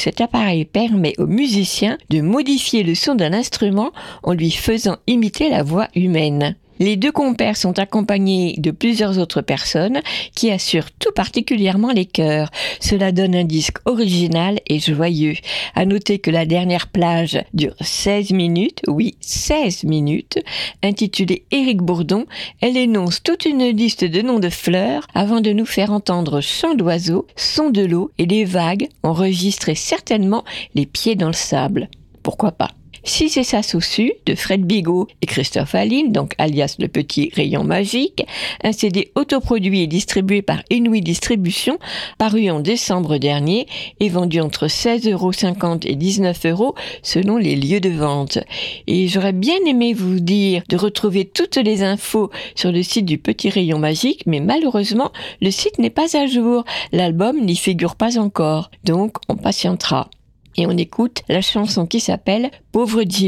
Cet appareil permet au musicien de modifier le son d'un instrument en lui faisant imiter la voix humaine. Les deux compères sont accompagnés de plusieurs autres personnes qui assurent tout particulièrement les chœurs. Cela donne un disque original et joyeux. À noter que la dernière plage dure 16 minutes, oui 16 minutes, intitulée Éric Bourdon. Elle énonce toute une liste de noms de fleurs avant de nous faire entendre chants d'oiseaux, sons de l'eau et des vagues enregistrées certainement les pieds dans le sable. Pourquoi pas? Si c'est ça Saussu de Fred Bigot et Christophe Aline, donc alias Le Petit Rayon Magique, un CD autoproduit et distribué par Inouï Distribution, paru en décembre dernier et vendu entre 16,50 € et 19 € selon les lieux de vente. Et j'aurais bien aimé vous dire de retrouver toutes les infos sur le site du Petit Rayon Magique, mais malheureusement, le site n'est pas à jour. L'album n'y figure pas encore, donc on patientera. Et on écoute la chanson qui s'appelle « Pauvre Jimmy ».